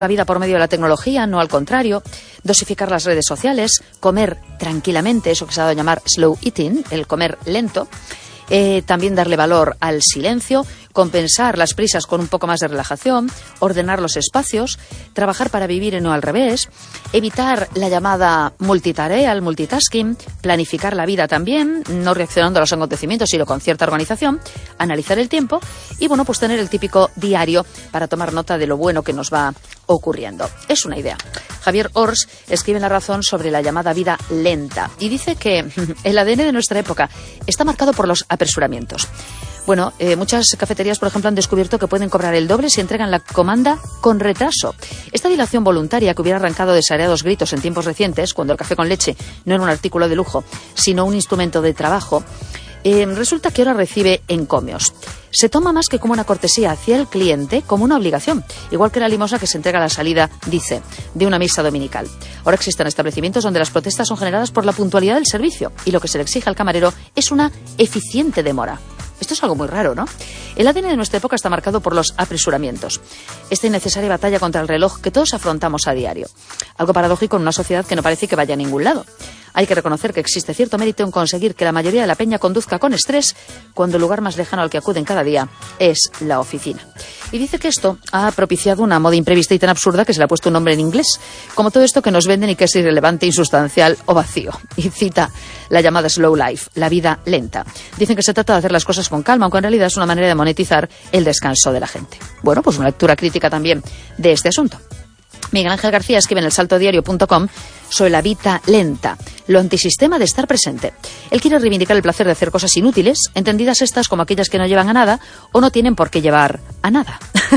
la vida por medio de la tecnología, no al contrario, dosificar las redes sociales, comer tranquilamente, eso que se ha dado a llamar slow eating, el comer lento, también darle valor al silencio, compensar las prisas con un poco más de relajación, ordenar los espacios, trabajar para vivir y no al revés, evitar la llamada multitarea, el multitasking, planificar la vida también, no reaccionando a los acontecimientos, sino con cierta organización, analizar el tiempo y, bueno, pues tener el típico diario para tomar nota de lo bueno que nos va ocurriendo. Es una idea. Javier Ors escribe en La Razón sobre la llamada vida lenta y dice que el ADN de nuestra época está marcado por los apresuramientos. Bueno, muchas cafeterías, por ejemplo, han descubierto que pueden cobrar el doble si entregan la comanda con retraso. Esta dilación voluntaria que hubiera arrancado desairados gritos en tiempos recientes, cuando el café con leche no era un artículo de lujo, sino un instrumento de trabajo, resulta que ahora recibe encomios. Se toma más que como una cortesía hacia el cliente, como una obligación, igual que la limosna que se entrega a la salida, dice, de una misa dominical. Ahora existen establecimientos donde las protestas son generadas por la puntualidad del servicio y lo que se le exige al camarero es una eficiente demora. Esto es algo muy raro, ¿no? El ADN de nuestra época está marcado por los apresuramientos. Esta innecesaria batalla contra el reloj que todos afrontamos a diario. Algo paradójico en una sociedad que no parece que vaya a ningún lado. Hay que reconocer que existe cierto mérito en conseguir que la mayoría de la peña conduzca con estrés cuando el lugar más lejano al que acuden cada día es la oficina. Y dice que esto ha propiciado una moda imprevista y tan absurda que se le ha puesto un nombre en inglés, como todo esto que nos venden y que es irrelevante, insustancial o vacío. Y cita la llamada slow life, la vida lenta. Dicen que se trata de hacer las cosas con calma, aunque en realidad es una manera de monetizar el descanso de la gente. Bueno, pues una lectura crítica también de este asunto. Miguel Ángel García escribe en elsaltodiario.com sobre la vida lenta, lo antisistema de estar presente. Él quiere reivindicar el placer de hacer cosas inútiles, entendidas estas como aquellas que no llevan a nada o no tienen por qué llevar a nada.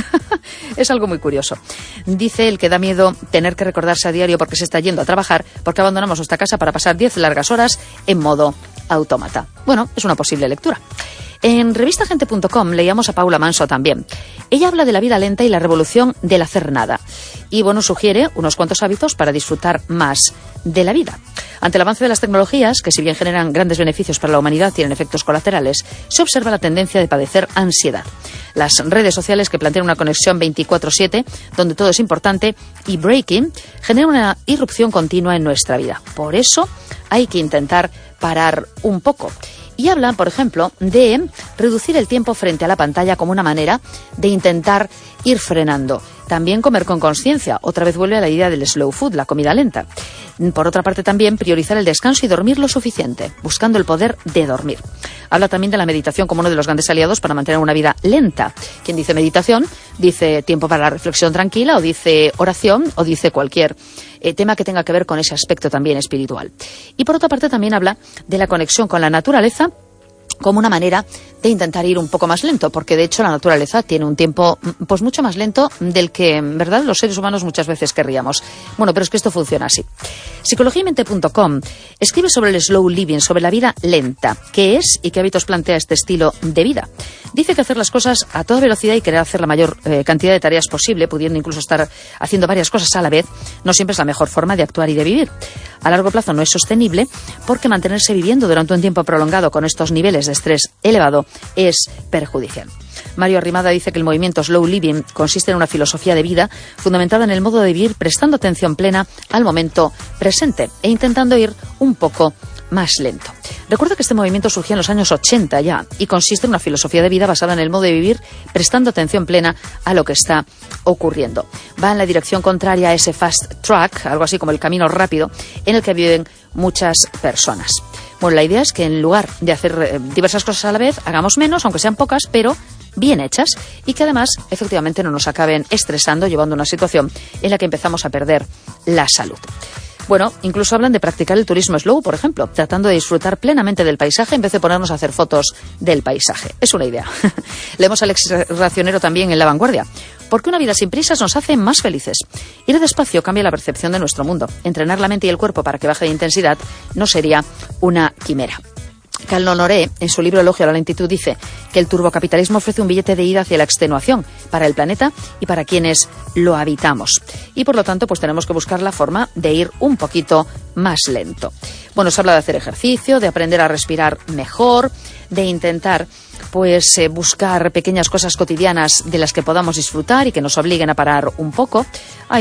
Es algo muy curioso. Dice él que da miedo tener que recordarse a diario porque se está yendo a trabajar, porque abandonamos nuestra casa para pasar 10 largas horas en modo autómata. Bueno, es una posible lectura. En revistagente.com leíamos a Paula Manso también. Ella habla de la vida lenta y la revolución del hacer nada. Y bueno, sugiere unos cuantos hábitos para disfrutar más de la vida. Ante el avance de las tecnologías, que si bien generan grandes beneficios para la humanidad, tienen efectos colaterales, se observa la tendencia de padecer ansiedad. Las redes sociales que plantean una conexión 24/7, donde todo es importante, y breaking, generan una irrupción continua en nuestra vida. Por eso hay que intentar parar un poco. Y hablan, por ejemplo, de reducir el tiempo frente a la pantalla como una manera de intentar ir frenando. También comer con conciencia. Otra vez vuelve a la idea del slow food, la comida lenta. Por otra parte, también priorizar el descanso y dormir lo suficiente, buscando el poder de dormir. Habla también de la meditación como uno de los grandes aliados para mantener una vida lenta. Quien dice meditación, dice tiempo para la reflexión tranquila, o dice oración, o dice cualquier tema que tenga que ver con ese aspecto también espiritual. Y por otra parte también habla de la conexión con la naturaleza como una manera de intentar ir un poco más lento, porque de hecho la naturaleza tiene un tiempo pues mucho más lento del que en verdad los seres humanos muchas veces querríamos. Bueno, pero es que esto funciona así. Psicologiamente.com escribe sobre el slow living, sobre la vida lenta, qué es y qué hábitos plantea este estilo de vida. Dice que hacer las cosas a toda velocidad y querer hacer la mayor cantidad de tareas posible, pudiendo incluso estar haciendo varias cosas a la vez, no siempre es la mejor forma de actuar y de vivir. A largo plazo no es sostenible porque mantenerse viviendo durante un tiempo prolongado con estos niveles de estrés elevado es perjudicial. Mario Arrimada dice que el movimiento slow living consiste en una filosofía de vida fundamentada en el modo de vivir prestando atención plena al momento presente e intentando ir un poco más lento. Recuerda que este movimiento surgió en los años 80 ya y consiste en una filosofía de vida basada en el modo de vivir prestando atención plena a lo que está ocurriendo. Va en la dirección contraria a ese fast track, algo así como el camino rápido, en el que viven muchas personas. Bueno, la idea es que en lugar de hacer diversas cosas a la vez, hagamos menos, aunque sean pocas, pero bien hechas, y que además efectivamente no nos acaben estresando, llevando a una situación en la que empezamos a perder la salud. Bueno, incluso hablan de practicar el turismo slow, por ejemplo, tratando de disfrutar plenamente del paisaje en vez de ponernos a hacer fotos del paisaje. Es una idea. Leemos al ex racionero también en La Vanguardia. Porque una vida sin prisas nos hace más felices. Ir despacio cambia la percepción de nuestro mundo. Entrenar la mente y el cuerpo para que baje de intensidad no sería una quimera. Cal Honoré, en su libro Elogio a la lentitud, dice que el turbocapitalismo ofrece un billete de ida hacia la extenuación para el planeta y para quienes lo habitamos. Y por lo tanto, pues tenemos que buscar la forma de ir un poquito más lento. Bueno, se habla de hacer ejercicio, de aprender a respirar mejor, de intentar buscar pequeñas cosas cotidianas de las que podamos disfrutar y que nos obliguen a parar un poco.